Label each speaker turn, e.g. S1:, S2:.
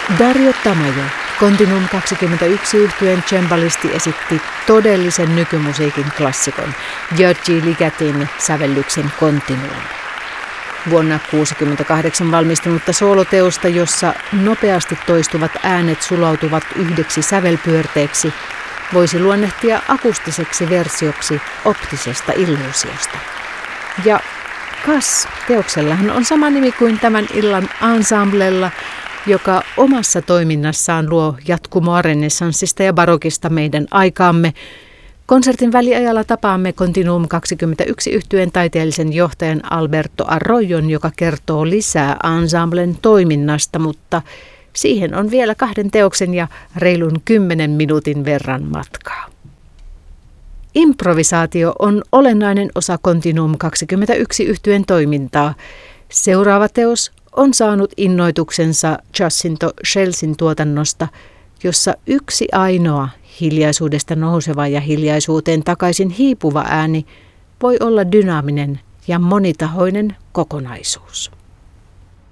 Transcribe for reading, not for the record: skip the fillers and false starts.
S1: Dario Tamayo, Continuum 21 -yhtyeen cembalisti, esitti todellisen nykymusiikin klassikon, György Ligetin sävellyksen Continuum. Vuonna 1968 valmistunutta sooloteosta, jossa nopeasti toistuvat äänet sulautuvat yhdeksi sävelpyörteeksi, voisi luonnehtia akustiseksi versioksi optisesta illuusiosta. Ja kas, teoksellahan on sama nimi kuin tämän illan ensemblella, joka omassa toiminnassaan luo jatkumoa renessanssista ja barokista meidän aikaamme. Konsertin väliajalla tapaamme Continuum 21 -yhtyeen taiteellisen johtajan Alberto Arroyon, joka kertoo lisää ensemblen toiminnasta, mutta siihen on vielä 2 teoksen ja reilun 10 minuutin verran matkaa. Improvisaatio on olennainen osa Continuum 21 -yhtyeen toimintaa. Seuraava teos on saanut innoituksensa Jacinto Scelsin tuotannosta, jossa yksi ainoa hiljaisuudesta nouseva ja hiljaisuuteen takaisin hiipuva ääni voi olla dynaaminen ja monitahoinen kokonaisuus.